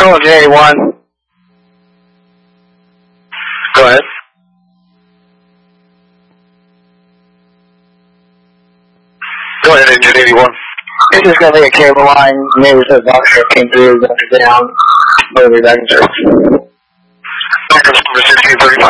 Control J81. Go ahead. Go ahead, Engine 81. It's just going to be a cable line. Maybe the box truck came through, going down. We'll be back in service. Back in service, 1635.